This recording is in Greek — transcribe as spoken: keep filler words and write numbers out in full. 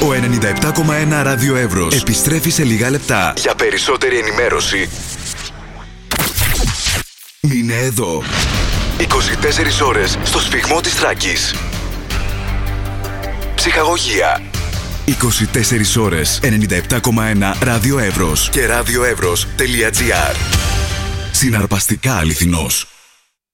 Ο ενενήντα επτά κόμμα ένα Ράδιο Εύρος επιστρέφει σε λίγα λεπτά. Για περισσότερη ενημέρωση, μείνε εδώ. είκοσι τέσσερις ώρες στο σφιγμό της Θράκης. Ψυχαγωγία. είκοσι τέσσερις ώρες ενενήντα επτά κόμμα ένα Ράδιο Εύρος και ραδιοεύρος τελεία τζι άρ. Συναρπαστικά αληθινός.